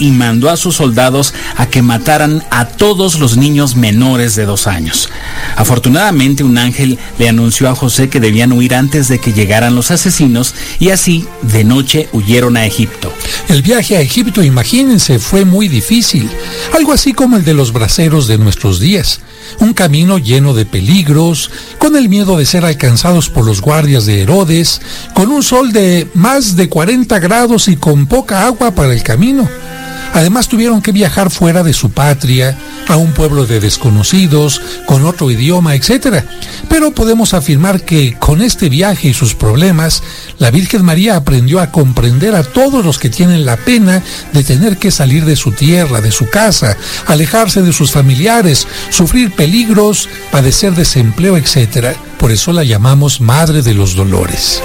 y mandó a sus soldados a que mataran a todos los niños menores de 2 años. Afortunadamente, un ángel le anunció a José que debían huir antes de que llegaran los asesinos, y así, de noche, huyeron a Egipto. El viaje a Egipto, imagínense, fue muy difícil, algo así como el de los braceros de nuestros días. Un camino lleno de peligros, con el miedo de ser alcanzados por los guardias de Herodes, con un sol de más de 40 grados y con poca agua para el camino. Además tuvieron que viajar fuera de su patria, a un pueblo de desconocidos, con otro idioma, etc. Pero podemos afirmar que con este viaje y sus problemas, la Virgen María aprendió a comprender a todos los que tienen la pena de tener que salir de su tierra, de su casa, alejarse de sus familiares, sufrir peligros, padecer desempleo, etc. Por eso la llamamos Madre de los Dolores.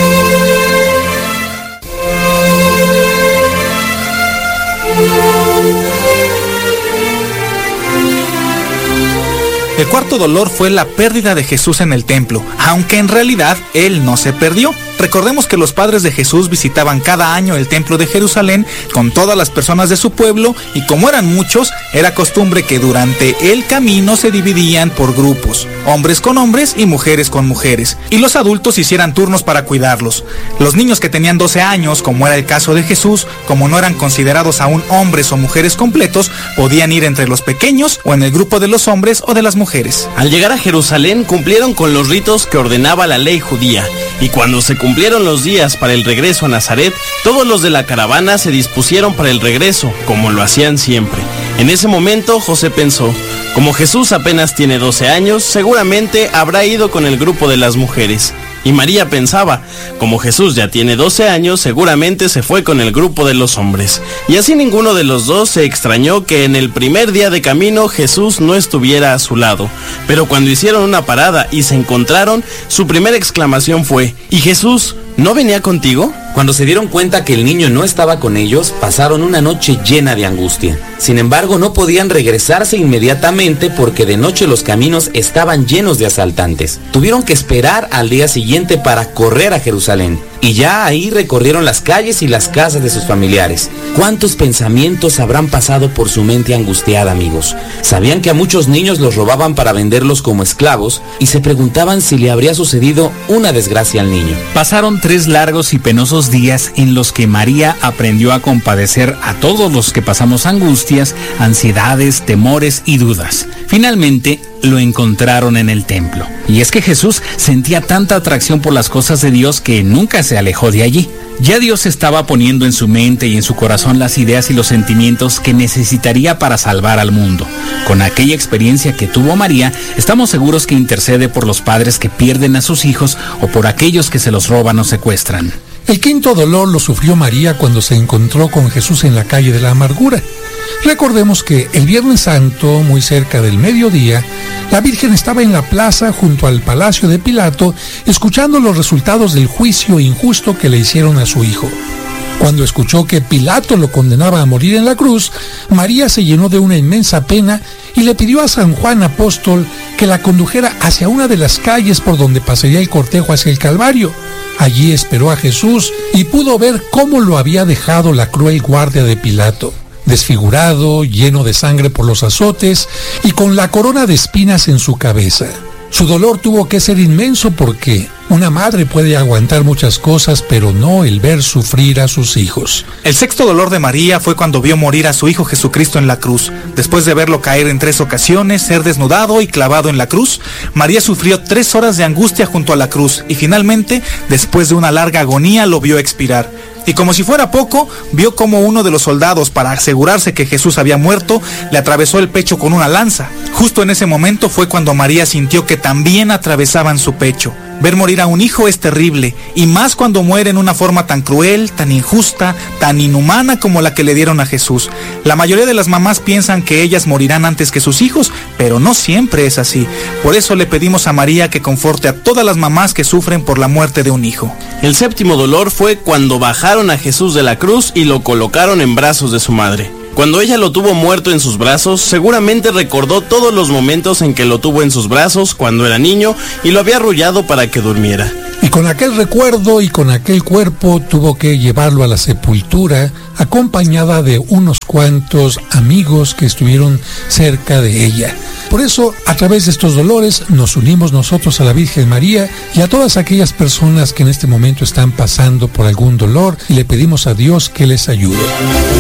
El cuarto dolor fue la pérdida de Jesús en el templo, aunque en realidad él no se perdió. Recordemos que los padres de Jesús visitaban cada año el templo de Jerusalén con todas las personas de su pueblo, y como eran muchos, era costumbre que durante el camino se dividían por grupos, hombres con hombres y mujeres con mujeres, y los adultos hicieran turnos para cuidarlos. Los niños que tenían 12 años, como era el caso de Jesús, como no eran considerados aún hombres o mujeres completos, podían ir entre los pequeños o en el grupo de los hombres o de las mujeres. Al llegar a Jerusalén cumplieron con los ritos que ordenaba la ley judía, y cuando se cumplieron los días para el regreso a Nazaret, todos los de la caravana se dispusieron para el regreso, como lo hacían siempre. En ese momento José pensó, como Jesús apenas tiene 12 años, seguramente habrá ido con el grupo de las mujeres. Y María pensaba, como Jesús ya tiene 12 años, seguramente se fue con el grupo de los hombres. Y así ninguno de los dos se extrañó que en el primer día de camino Jesús no estuviera a su lado. Pero cuando hicieron una parada y se encontraron, su primera exclamación fue, ¿y Jesús no venía contigo? Cuando se dieron cuenta que el niño no estaba con ellos, pasaron una noche llena de angustia. Sin embargo, no podían regresarse inmediatamente porque de noche los caminos estaban llenos de asaltantes. Tuvieron que esperar al día siguiente para correr a Jerusalén. Y ya ahí recorrieron las calles y las casas de sus familiares. ¿Cuántos pensamientos habrán pasado por su mente angustiada, amigos? Sabían que a muchos niños los robaban para venderlos como esclavos y se preguntaban si le habría sucedido una desgracia al niño. Pasaron 3 largos y penosos días en los que María aprendió a compadecer a todos los que pasamos angustias, ansiedades, temores y dudas. Finalmente, lo encontraron en el templo. Y es que Jesús sentía tanta atracción por las cosas de Dios que nunca se alejó de allí. Ya Dios estaba poniendo en su mente y en su corazón las ideas y los sentimientos que necesitaría para salvar al mundo. Con aquella experiencia que tuvo María, estamos seguros que intercede por los padres que pierden a sus hijos o por aquellos que se los roban o secuestran. El quinto dolor lo sufrió María cuando se encontró con Jesús en la calle de la amargura. Recordemos que el Viernes Santo, muy cerca del mediodía, la Virgen estaba en la plaza junto al palacio de Pilato, escuchando los resultados del juicio injusto que le hicieron a su hijo. Cuando escuchó que Pilato lo condenaba a morir en la cruz, María se llenó de una inmensa pena y le pidió a San Juan Apóstol que la condujera hacia una de las calles por donde pasaría el cortejo hacia el Calvario. Allí esperó a Jesús y pudo ver cómo lo había dejado la cruel guardia de Pilato, desfigurado, lleno de sangre por los azotes y con la corona de espinas en su cabeza. Su dolor tuvo que ser inmenso porque una madre puede aguantar muchas cosas, pero no el ver sufrir a sus hijos. El sexto dolor de María fue cuando vio morir a su hijo Jesucristo en la cruz. Después de verlo caer en 3 ocasiones, ser desnudado y clavado en la cruz, María sufrió 3 horas de angustia junto a la cruz y finalmente, después de una larga agonía, lo vio expirar. Y como si fuera poco, vio como uno de los soldados, para asegurarse que Jesús había muerto, le atravesó el pecho con una lanza. Justo en ese momento fue cuando María sintió que también atravesaban su pecho. Ver morir a un hijo es terrible, y más cuando muere en una forma tan cruel, tan injusta, tan inhumana como la que le dieron a Jesús. La mayoría de las mamás piensan que ellas morirán antes que sus hijos, pero no siempre es así. Por eso le pedimos a María que conforte a todas las mamás que sufren por la muerte de un hijo. El séptimo dolor fue cuando bajaron a Jesús de la cruz y lo colocaron en brazos de su madre. Cuando ella lo tuvo muerto en sus brazos, seguramente recordó todos los momentos en que lo tuvo en sus brazos cuando era niño y lo había arrullado para que durmiera. Y con aquel recuerdo y con aquel cuerpo tuvo que llevarlo a la sepultura, acompañada de unos cuantos amigos que estuvieron cerca de ella. Por eso, a través de estos dolores, nos unimos nosotros a la Virgen María y a todas aquellas personas que en este momento están pasando por algún dolor y le pedimos a Dios que les ayude.